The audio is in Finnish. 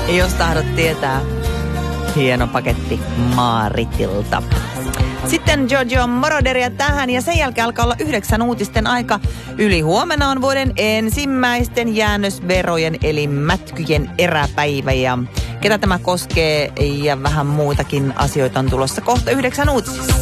Jos tahdot tietää. Hieno paketti Maaritilta. Sitten Giorgio Moroderia tähän ja sen jälkeen alkaa olla 9 uutisten aika. Yli huomenna on vuoden ensimmäisten jäännösverojen eli mätkyjen eräpäivä ja ketä tämä koskee ja vähän muutakin asioita on tulossa kohta 9 uutisissa.